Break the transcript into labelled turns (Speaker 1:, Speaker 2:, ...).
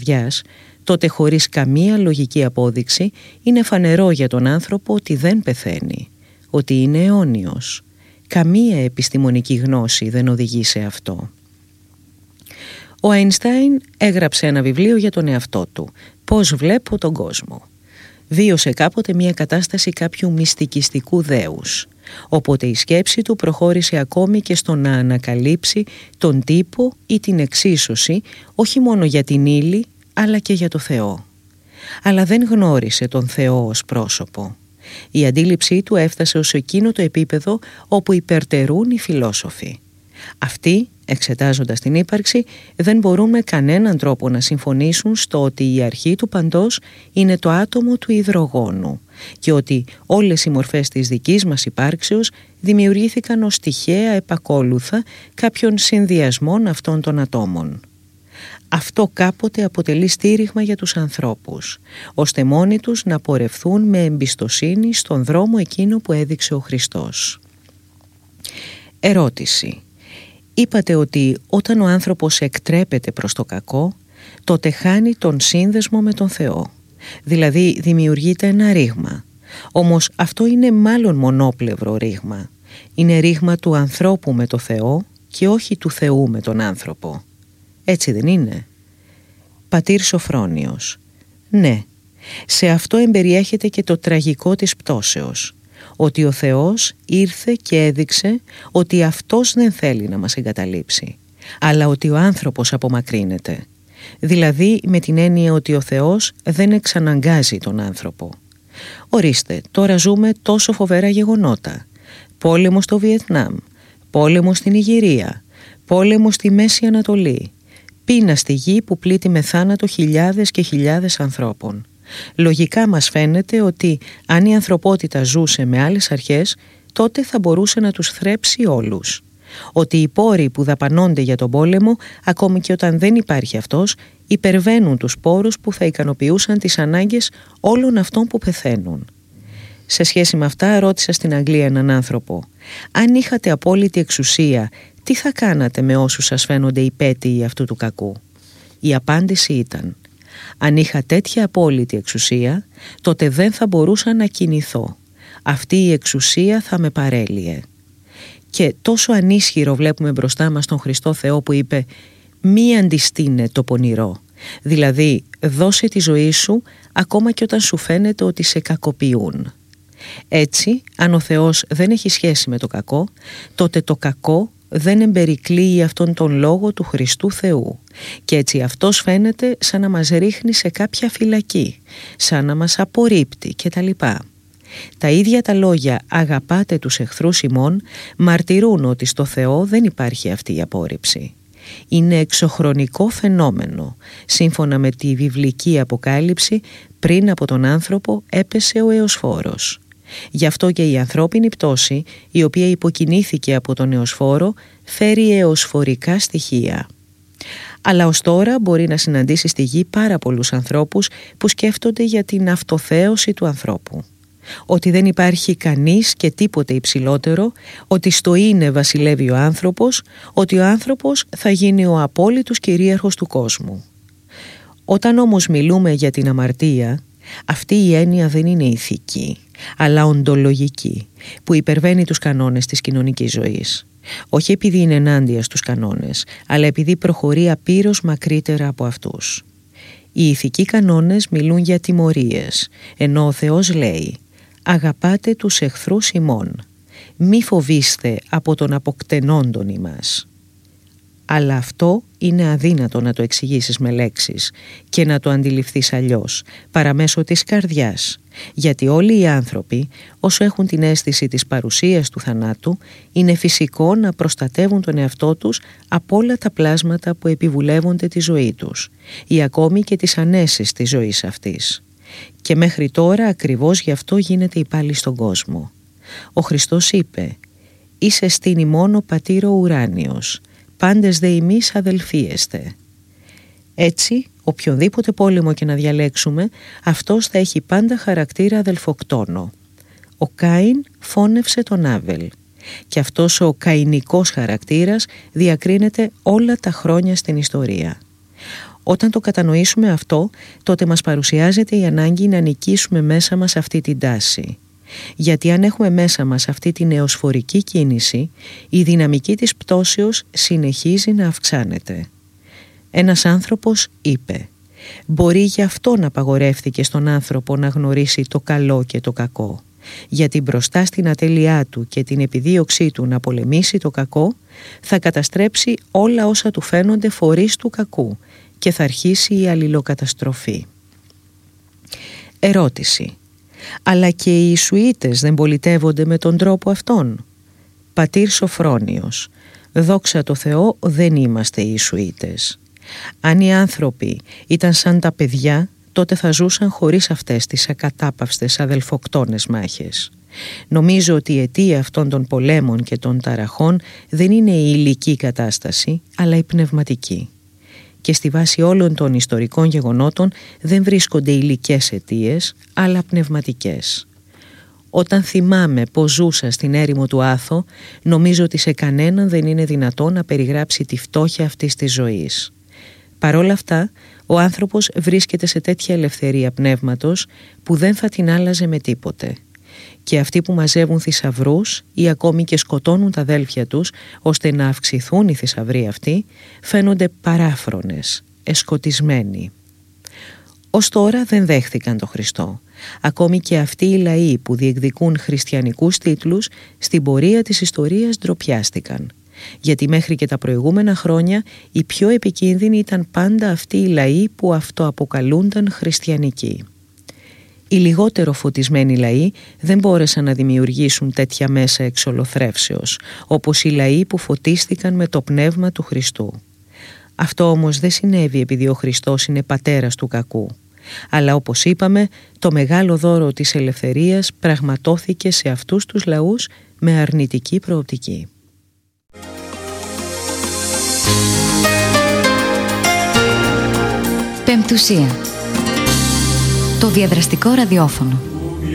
Speaker 1: καρδιάς, τότε χωρίς καμία λογική απόδειξη είναι φανερό για τον άνθρωπο ότι δεν πεθαίνει, ότι είναι αιώνιος. Καμία επιστημονική γνώση δεν οδηγεί σε αυτό. Ο Αϊνστάιν έγραψε ένα βιβλίο για τον εαυτό του, «Πώς βλέπω τον κόσμο». Βίωσε κάποτε μια κατάσταση κάποιου μυστικιστικού δέους, οπότε η σκέψη του προχώρησε ακόμη και στο να ανακαλύψει τον τύπο ή την εξίσωση όχι μόνο για την ύλη αλλά και για το Θεό. Αλλά δεν γνώρισε τον Θεό ως πρόσωπο. Η αντίληψή του έφτασε ως εκείνο το επίπεδο όπου υπερτερούν οι φιλόσοφοι. Αυτοί, εξετάζοντας την ύπαρξη, δεν μπορούν με κανέναν τρόπο να συμφωνήσουν στο ότι η αρχή του παντός είναι το άτομο του υδρογόνου και ότι όλες οι μορφές της δικής μας υπάρξεως δημιουργήθηκαν ως τυχαία επακόλουθα κάποιων συνδυασμών αυτών των ατόμων. Αυτό κάποτε αποτελεί στήριγμα για τους ανθρώπους, ώστε μόνοι τους να πορευθούν με εμπιστοσύνη στον δρόμο εκείνο που έδειξε ο Χριστός. Ερώτηση. Είπατε ότι όταν ο άνθρωπος εκτρέπεται προς το κακό, τότε χάνει τον σύνδεσμο με τον Θεό. Δηλαδή δημιουργείται ένα ρήγμα. Όμως αυτό είναι μάλλον μονόπλευρο ρήγμα. Είναι ρήγμα του ανθρώπου με το Θεό και όχι του Θεού με τον άνθρωπο. Έτσι δεν είναι? Πατήρ Σοφρόνιος. Ναι, σε αυτό εμπεριέχεται και το τραγικό της πτώσεως. Ότι ο Θεός ήρθε και έδειξε ότι Αυτός δεν θέλει να μας εγκαταλείψει, αλλά ότι ο άνθρωπος απομακρύνεται. Δηλαδή με την έννοια ότι ο Θεός δεν εξαναγκάζει τον άνθρωπο. Ορίστε, τώρα ζούμε τόσο φοβερά γεγονότα. Πόλεμο στο Βιετνάμ, πόλεμο στην Ιγυρία, πόλεμο στη Μέση Ανατολή, πείνα στη γη που πλήττει με θάνατο χιλιάδες και χιλιάδες ανθρώπων. Λογικά μας φαίνεται ότι αν η ανθρωπότητα ζούσε με άλλες αρχές, τότε θα μπορούσε να τους θρέψει όλους. Ότι οι πόροι που δαπανώνται για τον πόλεμο, ακόμη και όταν δεν υπάρχει αυτός, υπερβαίνουν τους πόρους που θα ικανοποιούσαν τις ανάγκες όλων αυτών που πεθαίνουν. Σε σχέση με αυτά ρώτησα στην Αγγλία έναν άνθρωπο: αν είχατε απόλυτη εξουσία, τι θα κάνατε με όσους σας φαίνονται υπέτειοι αυτού του κακού? Η απάντηση ήταν: αν είχα τέτοια απόλυτη εξουσία, τότε δεν θα μπορούσα να κινηθώ. Αυτή η εξουσία θα με παρέλυε. Και τόσο ανίσχυρο βλέπουμε μπροστά μας τον Χριστό Θεό που είπε «Μη αντιστήνε το πονηρό». Δηλαδή δώσε τη ζωή σου ακόμα και όταν σου φαίνεται ότι σε κακοποιούν. Έτσι, αν ο Θεός δεν έχει σχέση με το κακό, τότε το κακό δεν εμπερικλείει αυτόν τον λόγο του Χριστού Θεού και έτσι αυτός φαίνεται σαν να μας ρίχνει σε κάποια φυλακή, σαν να μας απορρίπτει κτλ. Τα ίδια τα λόγια «αγαπάτε τους εχθρούς ημών» μαρτυρούν ότι στο Θεό δεν υπάρχει αυτή η απόρριψη. Είναι εξωχρονικό φαινόμενο. Σύμφωνα με τη βιβλική αποκάλυψη, πριν από τον άνθρωπο έπεσε ο Εωσφόρος. Γι' αυτό και η ανθρώπινη πτώση, η οποία υποκινήθηκε από τον Εωσφόρο, φέρει εωσφορικά στοιχεία. Αλλά ως τώρα μπορεί να συναντήσει στη γη πάρα πολλούς ανθρώπους που σκέφτονται για την αυτοθέωση του ανθρώπου. Ότι δεν υπάρχει κανείς και τίποτε υψηλότερο, ότι στο είναι βασιλεύει ο άνθρωπος, ότι ο άνθρωπος θα γίνει ο απόλυτος κυρίαρχος του κόσμου. Όταν όμως μιλούμε για την αμαρτία, αυτή η έννοια δεν είναι ηθική, αλλά οντολογική, που υπερβαίνει τους κανόνες της κοινωνικής ζωής. Όχι επειδή είναι ενάντια στους κανόνες, αλλά επειδή προχωρεί απείρως μακρύτερα από αυτούς. Οι ηθικοί κανόνες μιλούν για τιμωρίες, ενώ ο Θεός λέει «Αγαπάτε τους εχθρούς ημών, μη φοβήστε από τον αποκτενόντων ημάς». Αλλά αυτό είναι αδύνατο να το εξηγήσεις με λέξεις και να το αντιληφθείς αλλιώς, παρά μέσω της καρδιάς, γιατί όλοι οι άνθρωποι, όσο έχουν την αίσθηση της παρουσίας του θανάτου, είναι φυσικό να προστατεύουν τον εαυτό τους από όλα τα πλάσματα που επιβουλεύονται τη ζωή τους ή ακόμη και τις ανέσεις της ζωής αυτής. Και μέχρι τώρα ακριβώς γι' αυτό γίνεται η πάλη στον κόσμο. Ο Χριστός είπε «Είσαι στην ημών ο πατήρ ο ουράνιος, πάντες δε ημείς αδελφίεστε». Έτσι, οποιονδήποτε πόλεμο και να διαλέξουμε, αυτός θα έχει πάντα χαρακτήρα αδελφοκτόνο. Ο Κάιν φώνευσε τον Άβελ και αυτός ο καηνικός χαρακτήρας διακρίνεται όλα τα χρόνια στην ιστορία. Όταν το κατανοήσουμε αυτό, τότε μας παρουσιάζεται η ανάγκη να νικήσουμε μέσα μας αυτή την τάση. Γιατί αν έχουμε μέσα μας αυτή την νεοσφορική κίνηση, η δυναμική της πτώσεως συνεχίζει να αυξάνεται. Ένας άνθρωπος είπε: «Μπορεί γι' αυτό να απαγορεύθηκε στον άνθρωπο να γνωρίσει το καλό και το κακό, γιατί μπροστά στην ατέλειά του και την επιδίωξή του να πολεμήσει το κακό, θα καταστρέψει όλα όσα του φαίνονται φορείς του κακού και θα αρχίσει η αλληλοκαταστροφή». Ερώτηση: αλλά και οι Ιησουίτες δεν πολιτεύονται με τον τρόπο αυτόν? Πατήρ Σοφρόνιος: δόξα τω Θεώ, δεν είμαστε Ιησουίτες. Αν οι άνθρωποι ήταν σαν τα παιδιά, τότε θα ζούσαν χωρίς αυτές τις ακατάπαυστες αδελφοκτόνες μάχες. Νομίζω ότι η αιτία αυτών των πολέμων και των ταραχών δεν είναι η υλική κατάσταση, αλλά η πνευματική. Και στη βάση όλων των ιστορικών γεγονότων δεν βρίσκονται υλικές αιτίες, αλλά πνευματικές. Όταν θυμάμαι πως ζούσα στην έρημο του Άθο, νομίζω ότι σε κανέναν δεν είναι δυνατό να περιγράψει τη φτώχεια αυτής της ζωής. Παρόλα αυτά, ο άνθρωπος βρίσκεται σε τέτοια ελευθερία πνεύματος που δεν θα την άλλαζε με τίποτε. Και αυτοί που μαζεύουν θησαυρούς ή ακόμη και σκοτώνουν τα αδέλφια τους ώστε να αυξηθούν οι θησαυροί αυτοί, φαίνονται παράφρονες, εσκοτισμένοι. Ως τώρα δεν δέχθηκαν τον Χριστό. Ακόμη και αυτοί οι λαοί που διεκδικούν χριστιανικούς τίτλους στην πορεία της ιστορίας ντροπιάστηκαν. Γιατί μέχρι και τα προηγούμενα χρόνια οι πιο επικίνδυνοι ήταν πάντα αυτοί οι λαοί που αυτοαποκαλούνταν χριστιανικοί. Οι λιγότερο φωτισμένοι λαοί δεν μπόρεσαν να δημιουργήσουν τέτοια μέσα εξολοθρεύσεως, όπως οι λαοί που φωτίστηκαν με το πνεύμα του Χριστού. Αυτό όμως δεν συνέβη επειδή ο Χριστός είναι πατέρας του κακού. Αλλά όπως είπαμε, το μεγάλο δώρο της ελευθερίας πραγματώθηκε σε αυτούς τους λαούς με αρνητική προοπτική.
Speaker 2: Πεμπτουσία. Το διαδραστικό ραδιόφωνο.